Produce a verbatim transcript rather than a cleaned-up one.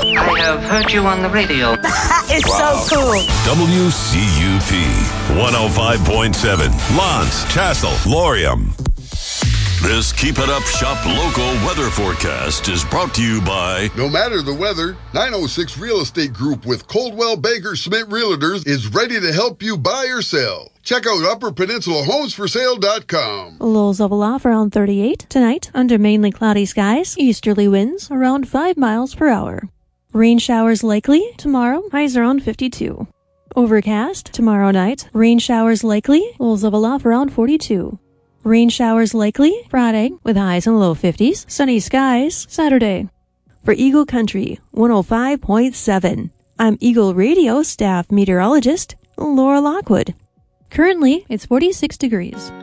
I have heard you on the radio. It's wow. so cool. W C U P one oh five point seven. Lance, Castle, Laurium. This Keep It Up Shop local weather forecast is brought to you by... No matter the weather, nine oh six Real Estate Group with Coldwell Banker Smith Realtors is ready to help you buy or sell. Check out upper peninsula homes for sale dot com. Lows level off around thirty-eight. Tonight, under mainly cloudy skies, easterly winds around five miles per hour. Rain showers likely. Tomorrow, highs around fifty-two. Overcast. Tomorrow night, rain showers likely. Lows level off around forty-two. Rain showers likely Friday with highs in the low fifties. Sunny skies Saturday. For Eagle Country one oh five point seven, I'm Eagle Radio staff meteorologist Laura Lockwood. Currently, it's forty-six degrees.